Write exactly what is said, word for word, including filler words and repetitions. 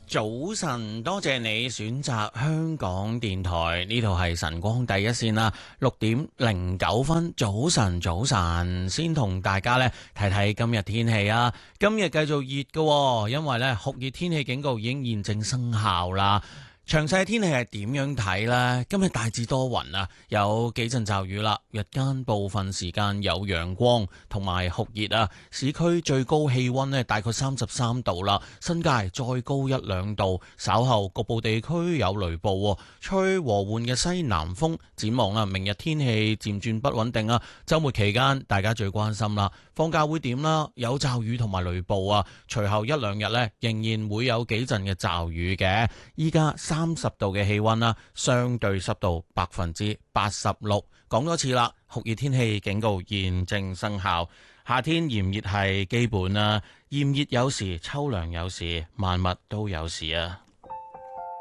早晨，多謝你選擇香港電台，呢度係晨光第一線啦，六點零九分，早晨早晨，先同大家呢睇睇今日天氣啊，今日繼續熱㗎，因為呢酷熱天氣警告已經現正生效啦。詳細天氣係點樣睇呢？今日大致多雲啊，有幾陣驟雨啦。日間部分時間有陽光同埋酷熱啊。市區最高氣溫呢大概三十三度啦，新界再高一兩度。稍後局部地區有雷暴，吹和緩嘅西南風。展望啦，明日天氣漸轉不穩定啊。週末期間大家最關心啦，放假會點啦？有驟雨同埋雷暴啊。隨後一兩日呢，仍然會有幾陣嘅驟雨嘅。依家三十度嘅氣溫啦，相對濕度百分之八十六。講多次啦，酷熱天氣警告現正生效。夏天炎熱係基本啊，炎熱有時，秋涼有時，萬物都有時啊。